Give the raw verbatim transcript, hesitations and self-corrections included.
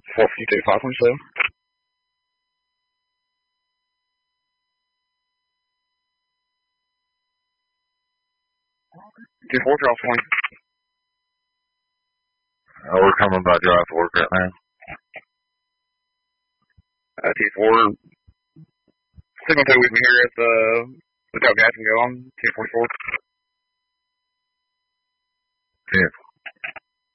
four fifty-two, five twenty-seven. two four, drive twenty. Uh, we're coming by drive to work right now. Uh, two four, signal two with me here at the Lookout Gas and Go on ten forty-four. ten